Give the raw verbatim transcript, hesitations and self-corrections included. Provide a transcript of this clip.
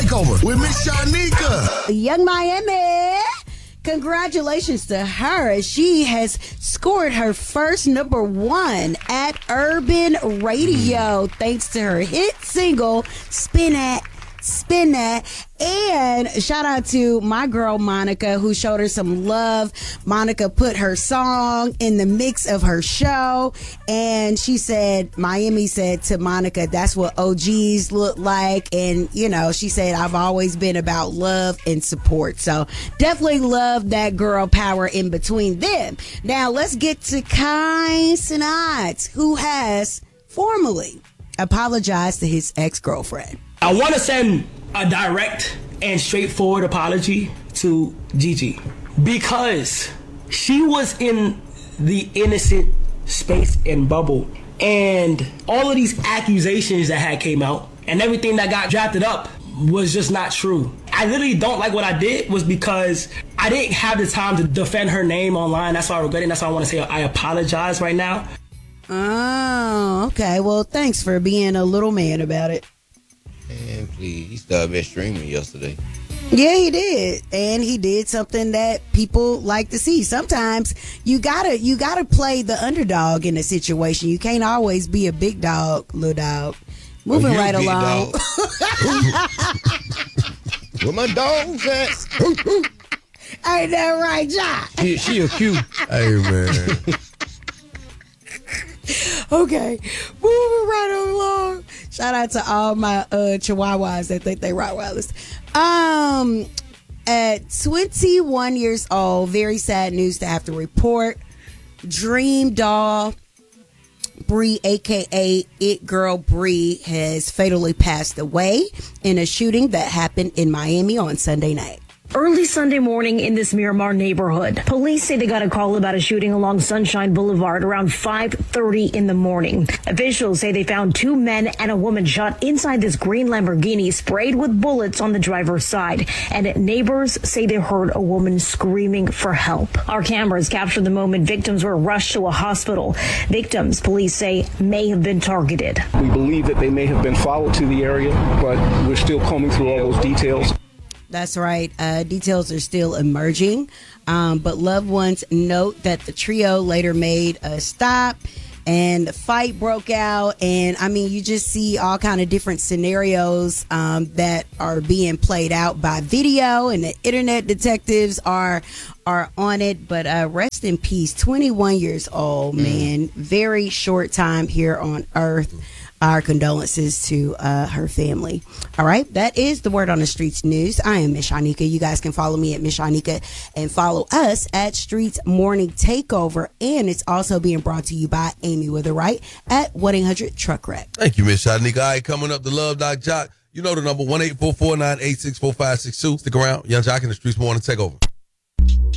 Takeover with Miss Shanika. Young Miami. Congratulations to her as she has scored her first number one at Urban Radio thanks to her hit single, Spin That, Spin That. And shout out to my girl Monica, who showed her some love. Monica put her song in the mix of her show, and she said, Miami said to Monica, that's what O Gs look like. And you know, she said, I've always been about love and support. So definitely love that girl power in between them. Now let's get to Kai Cenat, who has formally apologized to his ex-girlfriend. I want to send a direct and straightforward apology to Gigi because she was in the innocent space and bubble, and all of these accusations that had came out and everything that got drafted up was just not true. I literally don't like what I did was because I didn't have the time to defend her name online. That's why I regret it. That's why I want to say I apologize right now. Oh, okay. Well, thanks for being a little man about it. And please, he started been streaming yesterday. Yeah, he did, and he did something that people like to see. Sometimes you gotta you gotta play the underdog in a situation. You can't always be a big dog, little dog. Moving oh, right along. Where my dogs at? Ain't that right, John? She, she a cute. Hey, man. Okay, moving right along. Shout out to all my uh, chihuahuas that think they Rottweilers. Um, at twenty-one years old, very sad news to have to report. Dream doll Bree, aka It Girl Bree, has fatally passed away in a shooting that happened in Miami on Sunday night. Early Sunday morning in this Miramar neighborhood, police say they got a call about a shooting along Sunshine Boulevard around five thirty in the morning. Officials say they found two men and a woman shot inside this green Lamborghini sprayed with bullets on the driver's side. And neighbors say they heard a woman screaming for help. Our cameras captured the moment victims were rushed to a hospital. Victims, police say, may have been targeted. We believe that they may have been followed to the area, but we're still combing through all those details. That's right. Uh, details are still emerging. Um, but loved ones note that the trio later made a stop and the fight broke out. And I mean, you just see all kind of different scenarios um, that are being played out by video, and the internet detectives are are on it. But uh, rest in peace. twenty-one years old, man. Very short time here on Earth. Our condolences to uh, her family. All right, that is the Word on the Streets news. I am Miss Shanika. You guys can follow me at Miss Shanika and follow us at Streets Morning Takeover. And it's also being brought to you by Amy with a Right at one eight hundred truck wreck. Thank you, Miss Shanika. All right, coming up, the Love Doc Jock. You know the number, one eight four four nine eight six four five six two. Stick around. Young Jock in the Streets Morning Takeover.